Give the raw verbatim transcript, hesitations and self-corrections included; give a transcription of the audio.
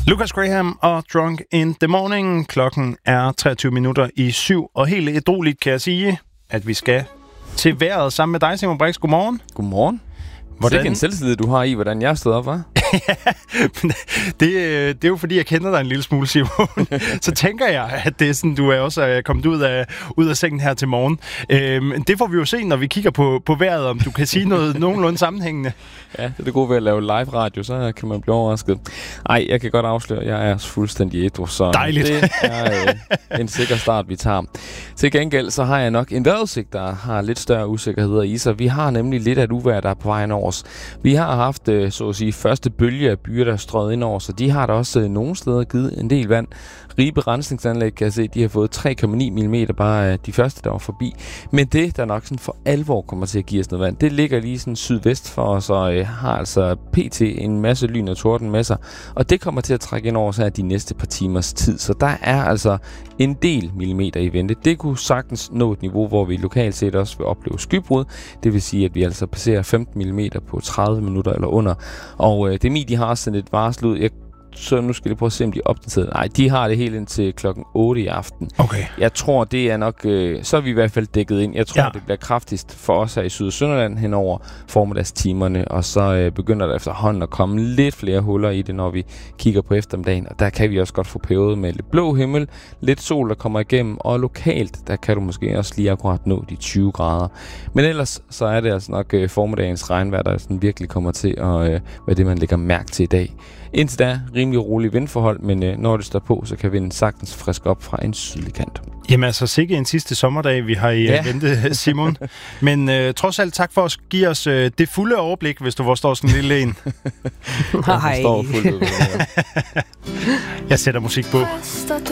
Lucas Graham og Drunk in the Morning. Klokken er treogtyve minutter i syv, og helt ædrueligt kan jeg sige, at vi skal til vejret sammen med dig, Simon Brix. Godmorgen. Godmorgen. Hvordan? Det er en selvtillid, du har i, hvordan jeg stod op, hva'? det, det er jo fordi, jeg kender dig en lille smule, Simon. Så tænker jeg, at det er sådan, du er også kommet ud af, ud af sengen her til morgen. Øhm, det får vi jo se, når vi kigger på, på vejret, om du kan sige noget nogenlunde sammenhængende. Ja, det er det gode ved at lave live radio, så kan man blive overrasket. Ej, jeg kan godt afsløre, at jeg er fuldstændig ædru, så dejligt. Det er øh, en sikker start, vi tager. Til gengæld, så har jeg nok en vejrudsigt, der har lidt større usikkerheder i sig. Vi har nemlig lidt af et uvejr, der er på vejen over os. Vi har haft, øh, så at sige, første bølge af byer, der er strøget ind over, så de har da også øh, nogle steder givet en del vand. Ribe Rensningsanlæg, kan jeg se, de har fået tre komma ni millimeter bare af de første, der var forbi. Men det, der nok sådan for alvor kommer til at give os noget vand, det ligger lige sådan sydvest for os, og øh, har altså pt. En masse lyn og torden med sig. Og det kommer til at trække ind over sig de næste par timers tid. Så der er altså en del millimeter i vente. Det kunne sagtens nå et niveau, hvor vi lokalt set også vil opleve skybrud. Det vil sige, at vi altså passerer femten millimeter på tredive minutter eller under. Og øh, D M I, de har sådan et varsel ud. Jeg Så nu skal jeg prøve at se, om de er opdateret. Nej, de har det helt indtil klokken otte i aften. Okay. Jeg tror, det er nok... Øh, så er vi i hvert fald dækket ind. Jeg tror, ja. det bliver kraftigst for os her i Syd- og Sønderland hen over formiddagstimerne. Og så øh, begynder der efterhånden at komme lidt flere huller i det, når vi kigger på eftermiddagen. Og der kan vi også godt få periode med lidt blå himmel, lidt sol, der kommer igennem. Og lokalt, der kan du måske også lige akkurat nå de tyve grader. Men ellers, så er det altså nok øh, formiddagens regnvejr, der sådan virkelig kommer til at øh, være det, man lægger mærke til i dag. Indtil da, rimelig rolig vindforhold, men øh, når det står på, så kan vinden sagtens friske op fra en sydlig kant. Jamen altså, sikke en sidste sommerdag, vi har i ja. vente, Simon. Men øh, trods alt tak for at give os øh, det fulde overblik, hvis du forstår sådan en lille en. Hej. Jeg sætter musik på.